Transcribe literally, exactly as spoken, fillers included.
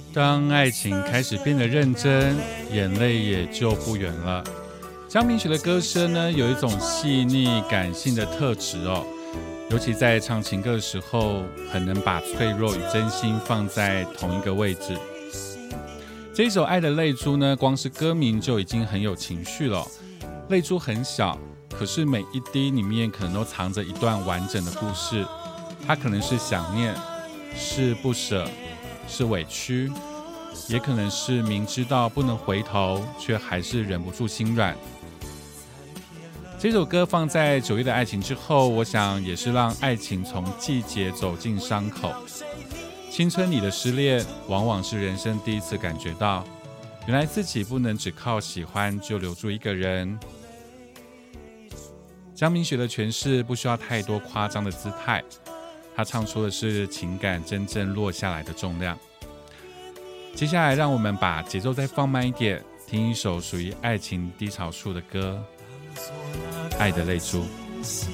当爱情开始变得认真，眼泪也就不远了。江明雪的歌声呢，有一种细腻感性的特质哦，尤其在唱情歌的时候，很能把脆弱与真心放在同一个位置。这一首《爱的泪珠》呢，光是歌名就已经很有情绪了。泪珠很小，可是每一滴里面可能都藏着一段完整的故事。它可能是想念，是不舍，是委屈，也可能是明知道不能回头，却还是忍不住心软。这首歌放在九月的爱情之后，我想也是让爱情从季节走进伤口。青春里的失恋，往往是人生第一次感觉到，原来自己不能只靠喜欢就留住一个人。江明雪的诠释不需要太多夸张的姿态，她唱出的是情感真正落下来的重量。接下来让我们把节奏再放慢一点，听一首属于爱情低潮处的歌，《爱的泪珠》。